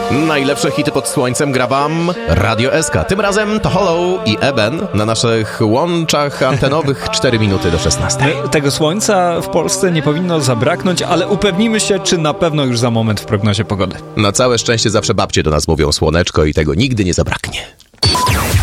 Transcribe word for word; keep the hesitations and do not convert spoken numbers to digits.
Najlepsze hity pod słońcem gra wam Radio S K. Tym razem to Hollow i Eben na naszych łączach antenowych cztery minuty do szesnastej. Tego słońca w Polsce nie powinno zabraknąć, ale upewnimy się, czy na pewno już za moment w prognozie pogody. Na całe szczęście zawsze babcie do nas mówią słoneczko i tego nigdy nie zabraknie.